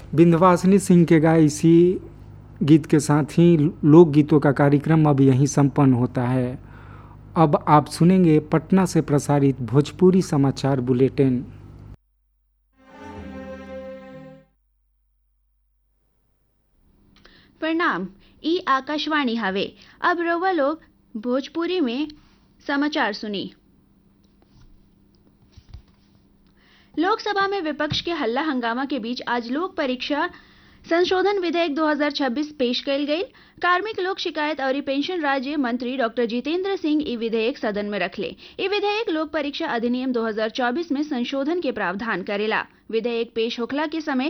विंध्यवासिनी सिंह के गाए इसी गीत के साथ ही लोकगीतों का कार्यक्रम अब यहीं संपन्न होता है। अब आप सुनेंगे पटना से प्रसारित भोजपुरी समाचार बुलेटिन। प्रणाम, ई आकाशवाणी हवे। अब रउआ लोग भोजपुरी में समाचार सुनी। लोकसभा में विपक्ष के हल्ला हंगामा के बीच आज लोक परीक्षा संशोधन विधेयक 2026 पेश कइल गई। कार्मिक लोक शिकायत और पेंशन राज्य मंत्री डॉक्टर जितेंद्र सिंह ई विधेयक सदन में रखले। ई विधेयक लोक परीक्षा अधिनियम 2024 में संशोधन के प्रावधान करेला। विधेयक पेश होखला के समय